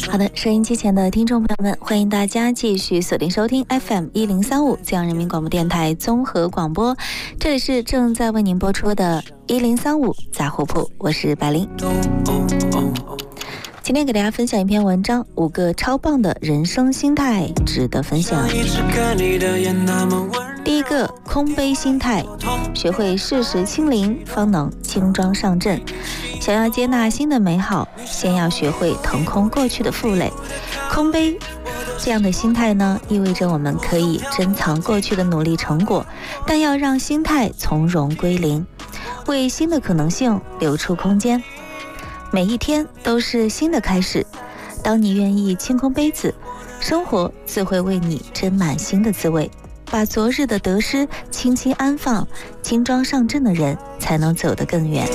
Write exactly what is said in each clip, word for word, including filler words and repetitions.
好的，收音机前的听众朋友们，欢迎大家继续锁定收听 F M 一零三五浙江人民广播电台综合广播，这里是正在为您播出的一零三五杂货铺，我是白灵。今天给大家分享一篇文章，五个超棒的人生心态值得分享。第一个，空杯心态，学会适时清零，方能轻装上阵。想要接纳新的美好，先要学会腾空过去的负累。空杯这样的心态呢，意味着我们可以珍藏过去的努力成果，但要让心态从容归零，为新的可能性留出空间。每一天都是新的开始，当你愿意清空杯子，生活自会为你斟满新的滋味。把昨日的得失轻轻安放，轻装上阵的人才能走得更远。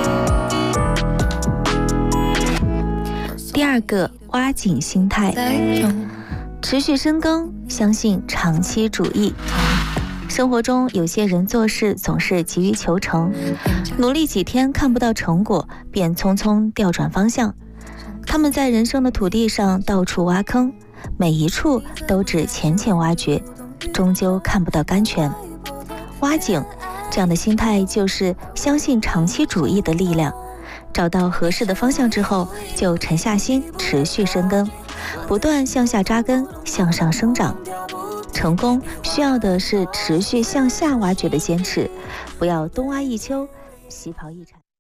第二个，挖井心态，持续深耕，相信长期主义。生活中有些人做事总是急于求成，努力几天看不到成果，便匆匆调转方向。他们在人生的土地上到处挖坑，每一处都只浅浅挖掘，终究看不到甘泉。挖井这样的心态就是相信长期主义的力量，找到合适的方向之后，就沉下心持续深耕，不断向下扎根，向上生长。成功需要的是持续向下挖掘的坚持，不要东挖一丘，西刨一铲。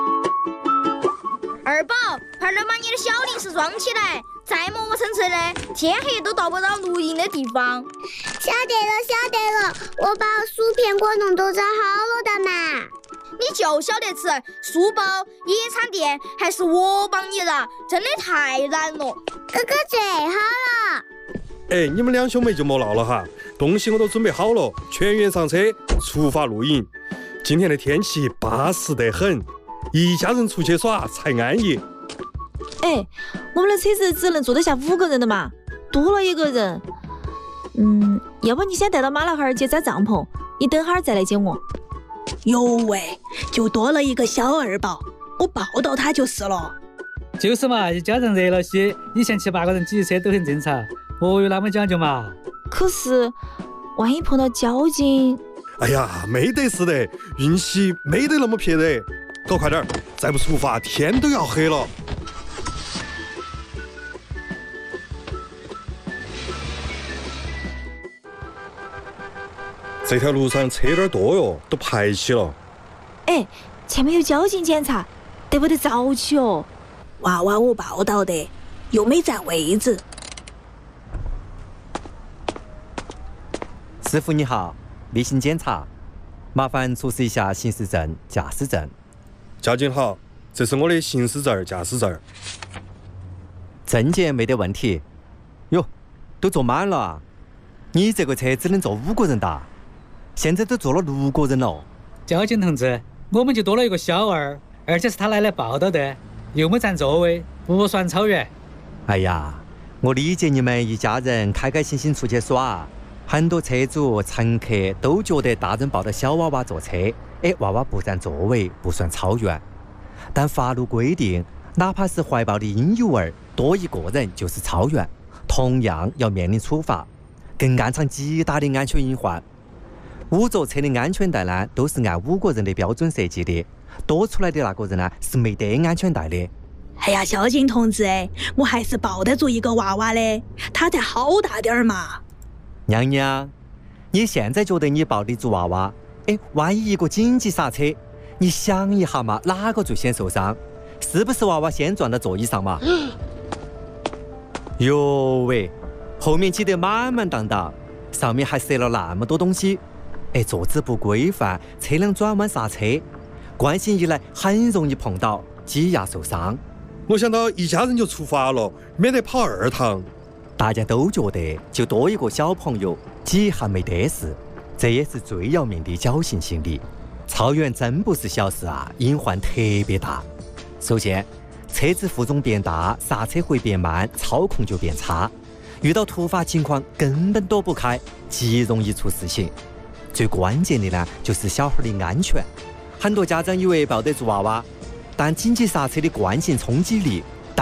二宝，快点把你的小零食装起来，再磨磨蹭蹭的，天黑都到不到露营的地方。 晓得了，晓得了，我把薯片果冻都找好了的嘛。 你就晓得吃书包、野餐垫，还是我帮你的，真的太难了。 哥哥最好了。 哎，你们两兄妹就莫闹了哈，东西我都准备好了，全员上车，出发露营。今天的天气巴适得很，一家人出去耍才安逸。 哎，我们的车子只能坐得下五个人的嘛，多了一个人，嗯，要不你先带到马老汉儿去扎帐篷，你等会儿再来接我。 哟喂，就多了一个小二宝，我抱到他就是了。 就是嘛，一家人热闹些，以前七八个人挤车都很正常，何有那么讲究嘛？ 可是万一碰到交警…… 哎呀，没得事的，运气没得那么撇的，搞快点，再不出发天都要黑了。这条路上车有点多哟，都排起了。 哎，前面有交警检查，得不得早起哦？ 娃娃我抱到的，又没占位置。 师傅你好，例行检查，麻烦出示一下行驶证、驾驶证。 交警好，这是我的行驶证、驾驶证。 证件没得问题。哟，都坐满了啊！你这个车只能坐五个人的，现在都坐了六个人了。 交警同志，我们就多了一个小二，而且是他奶奶抱到的，又没占座位，不算超越。 哎呀，我理解你们一家人开开心心出去耍，很多车主乘客都觉得大人抱着小娃娃坐车，哎，娃娃不占座位不算超越。但法律规定，哪怕是怀抱的婴幼儿多一个人就是超越，同样要面临处罚，更暗藏极大的安全隐患。五座车的安全带呢，都是按五个人的标准设计的，多出来的那个人呢是没得安全带的。 哎呀，交警同志，我还是抱得住一个娃娃的，他才好大点儿嘛。 娘娘，你现在觉得你抱得住娃娃？哎，万一一个紧急刹车，你想一下嘛，哪个最先受伤？是不是娃娃先撞到座椅上嘛？哟喂，后面挤得满满当当，上面还塞了那么多东西。哎，坐姿不规范，车辆转弯刹车，惯性一来很容易碰到，挤压受伤。 我想到一家人就出发了，免得跑二趟。 大家都觉得就多一个小朋友，挤一下没得事，这也是最要命的侥幸心理。超员真不是小事啊，隐患特别大。首先，车子负重变大，刹车会变慢，操控就变差，遇到突发情况根本躲不开，极容易出事情。最关键的呢，就是小孩的安全。很多家长以为抱得住娃娃，但紧急刹车的惯性冲击力大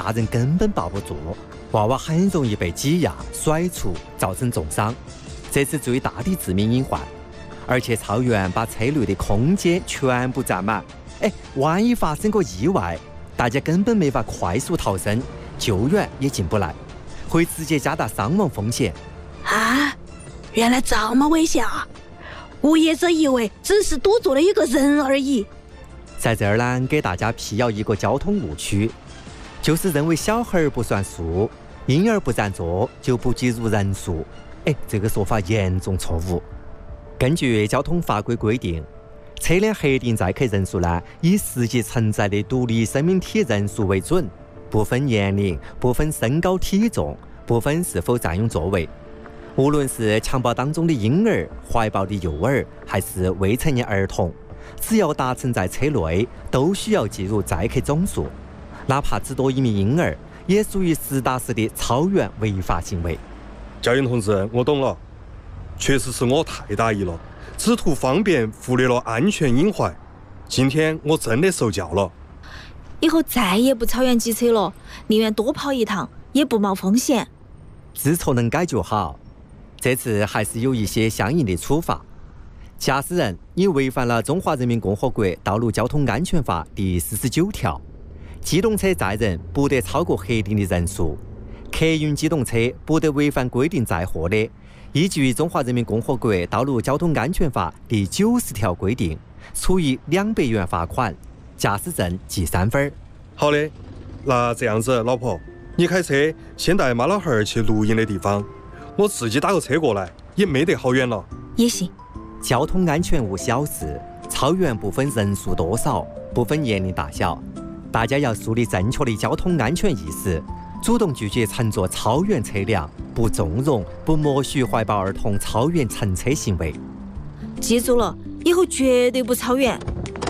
大人根本抱不住，娃娃很容易被挤压、甩出，造成重伤，这是最大的致命隐患。而且超员把车内的空间全部占满，哎，万一发生个意外，大家根本没法快速逃生，救援也进不来，会直接加大伤亡风险。 啊，原来这么危险啊！我一直以为只是多坐了一个人而已。 在这儿呢，给大家辟谣一个交通误区，就是认为小孩不算数，婴儿不占座就不计入人数。哎，这个说法严重错误。根据交通法规规定，车辆核定载客人数呢，以实际承载的独立生命体人数为准，不分年龄，不分身高体重，不分是否占用座位。无论是襁褓当中的婴儿、怀抱的幼儿，还是未成年儿童，只要搭乘在车内，都需要计入载客总数，哪怕只多一名婴儿，也属于实打实的超员违法行为。 教员同志，我懂了，确实是我太大意了，只图方便，忽略了安全隐患。今天我真的受教了， 以后再也不超员机车了，宁愿多跑一趟，也不冒风险。 知错能改就好，这次还是有一些相应的处罚。驾驶人，你违反了《中华人民共和国道路交通安全法》第四十九条，机动车载人不得超过核定的人数，客运机动车不得违反规定载货的，依据《中华人民共和国道路交通安全法》第九十条规定，处以两百元罚款，驾驶证记三分。 好的，那这样子，老婆，你开车先带妈老汉儿去录音的地方，我自己打个车过来，也没得好远了。 也行。 交通安全无小事，超员不分人数多少，不分年龄大小，大家要树立正确的交通安全意识，主动拒绝乘坐超员车辆，不纵容、不默许怀抱儿童超员乘车行为。 记住了，以后绝对不超员。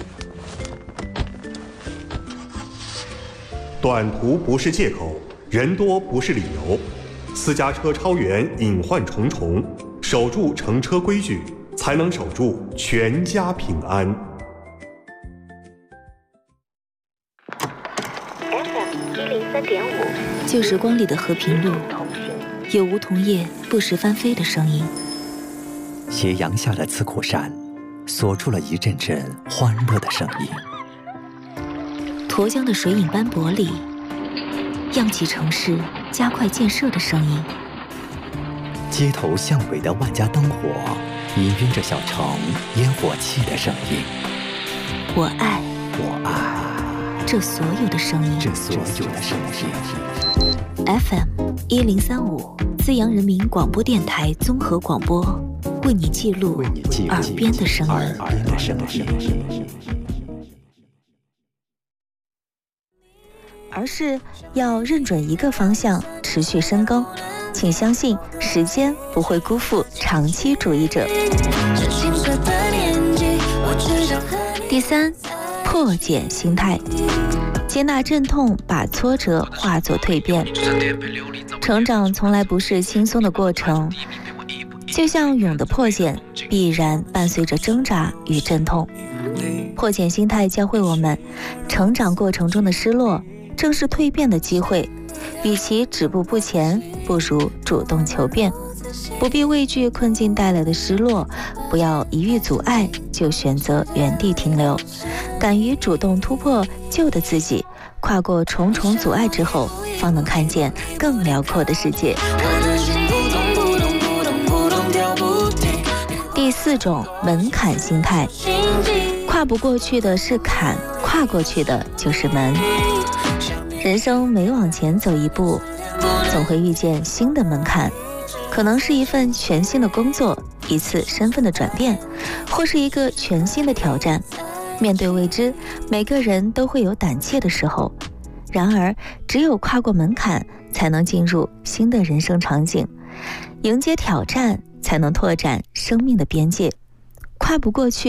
短途不是借口，人多不是理由。私家车超员隐患重重，守住乘车规矩，才能守住全家平安。 F M 一零三点五，旧时光里的和平路，有梧桐叶不时翻飞的声音。 斜阳下的刺库山，锁住了一阵阵欢乐的声音。 沱江的水影斑驳里，漾起城市加快建设的声音。 街头巷尾的万家灯火，氤氲着小城烟火气的声音。 我爱， 我爱这所有的声音， 这所有的声音。 F M 一零三五，资阳人民广播电台综合广播，为你记录耳边的声音。 耳边的声音。 而是要认准一个方向，持续深耕。请相信，时间不会辜负长期主义者。第三，破茧心态，接纳阵痛，把挫折化作蜕变。成长从来不是轻松的过程，就像蛹的破茧，必然伴随着挣扎与阵痛。破茧心态教会我们，成长过程中的失落正是蜕变的机会，与其止步不前，不如主动求变。不必畏惧困境带来的失落，不要一遇阻碍就选择原地停留，敢于主动突破旧的自己，跨过重重阻碍之后，方能看见更辽阔的世界。第四种，门槛心态，跨不过去的是坎，跨过去的就是门。人生每往前走一步，总会遇见新的门槛，可能是一份全新的工作，一次身份的转变，或是一个全新的挑战。面对未知，每个人都会有胆怯的时候，然而只有跨过门槛，才能进入新的人生场景，迎接挑战，才能拓展生命的边界。跨不过去